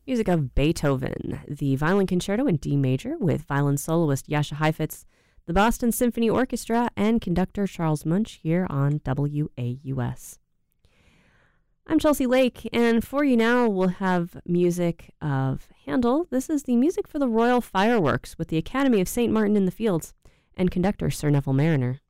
Music of Beethoven, the Violin Concerto in D major with violin soloist Jascha Heifetz, the Boston Symphony Orchestra, and conductor Charles Munch here on WAUS. I'm Chelsea Lake, and for you now we'll have music of Handel. This is the music for the Royal Fireworks with the Academy of St. Martin in the Fields and conductor Sir Neville Mariner.